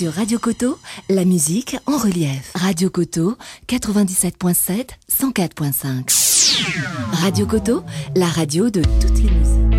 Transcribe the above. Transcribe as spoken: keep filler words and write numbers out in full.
Sur Radio Coteau, la musique en relief. Radio Coteau, quatre-vingt-dix-sept virgule sept, cent quatre virgule cinq. Radio Coteau, la radio de toutes les musiques.